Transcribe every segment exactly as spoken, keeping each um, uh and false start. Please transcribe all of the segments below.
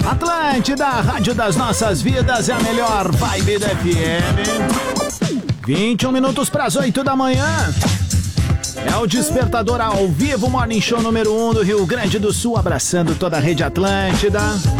Atlântida, rádio das nossas vidas, é a melhor vibe da F M. vinte e um minutos para as oito da manhã. É o Despertador ao vivo, Morning Show número um do Rio Grande do Sul, abraçando toda a rede Atlântida.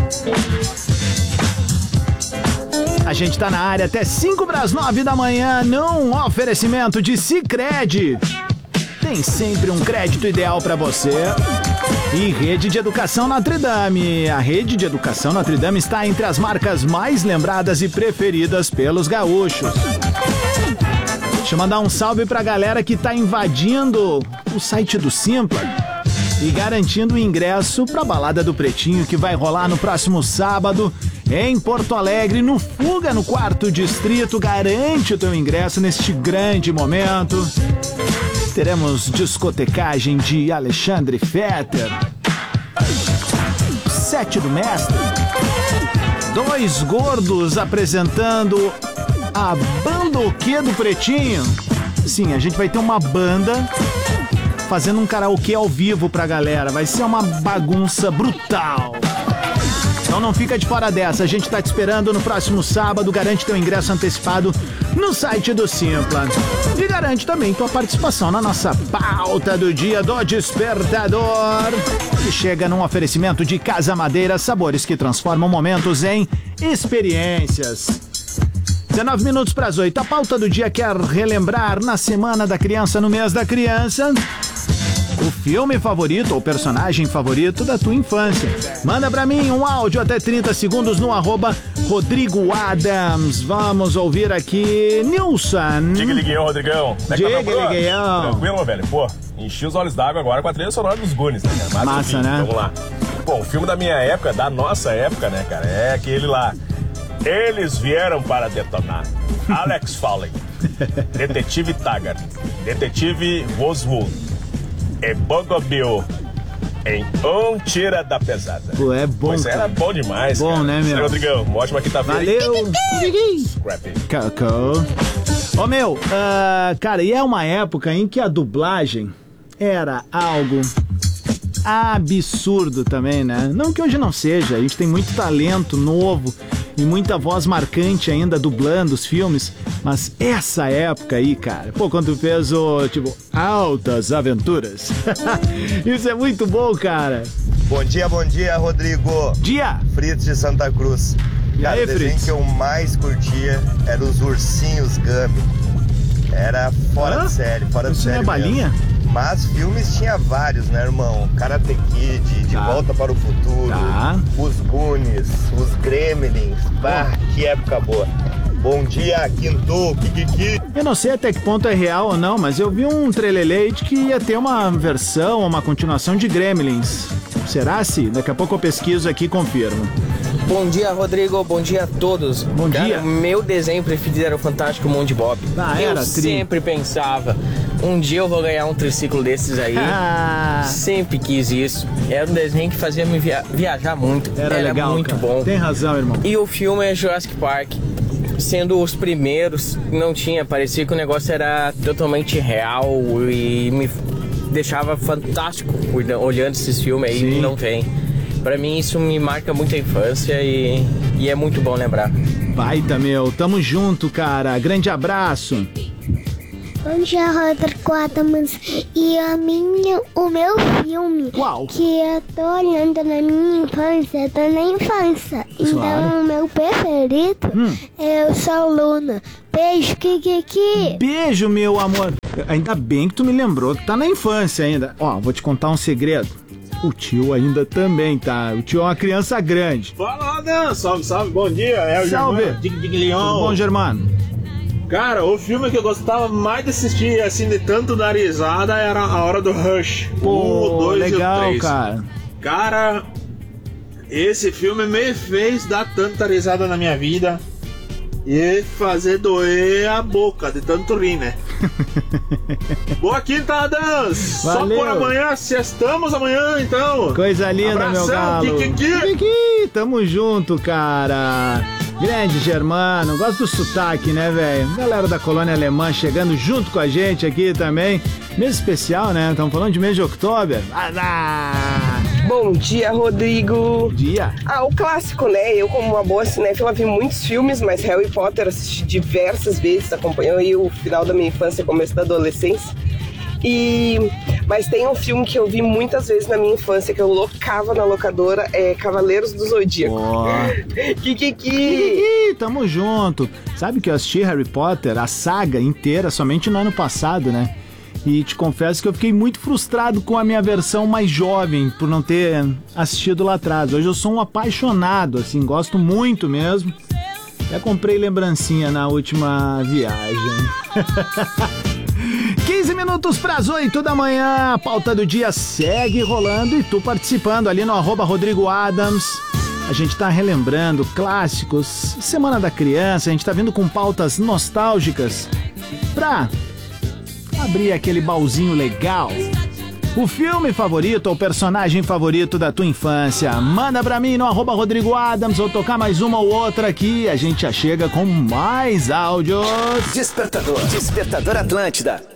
A gente tá na área até cinco para as nove da manhã, num oferecimento de Sicredi. Tem sempre um crédito ideal para você. E Rede de Educação Notre Dame. A Rede de Educação Notre Dame está entre as marcas mais lembradas e preferidas pelos gaúchos. Deixa eu mandar um salve pra galera que tá invadindo o site do Simpla e garantindo o ingresso pra Balada do Pretinho, que vai rolar no próximo sábado em Porto Alegre, no Fuga, no quarto distrito. Garante o teu ingresso neste grande momento. Teremos discotecagem de Alexandre Fetter, Sete do Mestre, Dois Gordos apresentando a banda O Quê do Pretinho. Sim, a gente vai ter uma banda fazendo um karaokê ao vivo pra galera. Vai ser uma bagunça brutal. Então não fica de fora dessa, a gente tá te esperando no próximo sábado. Garante teu ingresso antecipado no site do Simpla. E garante também tua participação na nossa pauta do dia do Despertador, que chega num oferecimento de Casa Madeira, sabores que transformam momentos em experiências. dezenove minutos para as oito. A pauta do dia quer relembrar, na Semana da Criança, no mês da criança, o filme favorito ou personagem favorito da tua infância. Manda pra mim um áudio até trinta segundos no arroba Rodrigo Adams. Vamos ouvir aqui Nilson. Diga ligueião, Rodrigão. Diga ligueião. Tranquilo, meu velho? Pô, enchi os olhos d'água agora com a trilha sonora dos Goonies, né, cara? Mas, massa, enfim, né? Vamos lá. Bom, o filme da minha época, da nossa época, né, cara? É aquele lá. Eles vieram para detonar. Alex Foley, Detetive Taggart, Detetive Oswald e Bogobio em Um Tira da Pesada. Pô, é bom. Pois era bom demais, bom, cara. né, meu? Aí, Rodrigão, uma ótima quinta-feira. Valeu. Scrappy. Cacau. Ô, meu, uh, cara, e é uma época em que a dublagem era algo absurdo também, né? Não que hoje não seja, a gente tem muito talento novo e muita voz marcante ainda dublando os filmes, mas essa época aí, cara, pô, quando tu fez o, tipo, Altas Aventuras, isso é muito bom, cara. Bom dia, bom dia, Rodrigo. Dia! Fritz de Santa Cruz. E Cara, aí, o desenho Fritz? que eu mais curtia era os Ursinhos Gummy. Era fora Hã? de série, fora de Isso não série é balinha? mesmo. Mas filmes tinha vários, né, irmão? Karate Kid, De Tá. Volta para o Futuro, Tá. Os Goonies, Os Gremlins. Bah, que época boa. Bom dia, Quinto, Kikiki. Eu não sei até que ponto é real ou não, mas eu vi um trelelê de que ia ter uma versão, uma continuação de Gremlins. Será se? Daqui a pouco eu pesquiso aqui e confirmo. Bom dia, Rodrigo. Bom dia a todos. Bom Cara, dia. o meu desenho preferido era o Fantástico Mundo de Bob. Ah, eu era, tri. sempre pensava, um dia eu vou ganhar um triciclo desses aí. Ah, Sempre quis isso. Era um desenho que fazia me via- viajar muito. era, legal, muito cara. bom. Tem razão, irmão. E o filme é Jurassic Park. Sendo os primeiros, não tinha, parecia que o negócio era totalmente real e me deixava fantástico olhando esses filmes aí. Sim. Não tem. Pra mim isso me marca muito a infância e, e é muito bom lembrar. Baita, meu. Tamo junto, cara. Grande abraço. Bom dia, Rodrigo Adams. E a minha, o meu filme, Qual? que eu tô olhando na minha infância, eu tô na infância. Então, Claro. o meu preferido Hum. é Eu Sou Luna. Beijo, Kikiki. Beijo, meu amor. Ainda bem que tu me lembrou que tá na infância ainda. Ó, vou te contar um segredo. O tio ainda também tá. O tio é uma criança grande. Fala, Adam! Salve, salve, bom dia! É o Salve. Germano, Dig Dig Leão. Tudo bom, Germano? Cara, o filme que eu gostava mais de assistir, assim, de tanto dar risada, era A Hora do Rush. Pô, um, o dois legal, e o três. cara. Cara, esse filme me fez dar tanta risada na minha vida e fazer doer a boca de tanto rir, né? Boa quinta, Adams! Só Valeu. por amanhã, sextamos amanhã, então! Coisa linda, meu Abração, galo. Kikiki. Kikiki, tamo junto, cara. Grande Germano, gosto do sotaque, né, velho? Galera da colônia alemã chegando junto com a gente aqui também. Mês especial, né? Estamos falando de mês de outubro. Ah, Bom dia, Rodrigo. Dia. Ah, o clássico, né? Eu, como uma boa cinéfila, vi muitos filmes, mas Harry Potter assisti diversas vezes, acompanhou aí o final da minha infância e começo da adolescência. E... Mas tem um filme que eu vi muitas vezes na minha infância, que eu locava na locadora, é Cavaleiros do Zodíaco. Oh. Kikiki! Tamo junto. Sabe que eu assisti Harry Potter, a saga inteira, somente no ano passado, né? E te confesso que eu fiquei muito frustrado com a minha versão mais jovem, por não ter assistido lá atrás. Hoje eu sou um apaixonado, assim, gosto muito mesmo. Até comprei lembrancinha na última viagem. quinze minutos para as oito da manhã, a pauta do dia segue rolando e tu participando ali no arroba Rodrigo Adams. A gente tá relembrando clássicos, Semana da Criança, a gente tá vindo com pautas nostálgicas pra abrir aquele baúzinho legal. O filme favorito ou personagem favorito da tua infância? Manda pra mim no arroba Rodrigo Adams ou tocar mais uma ou outra aqui. A gente já chega com mais áudios. Despertador, Despertador Atlântida.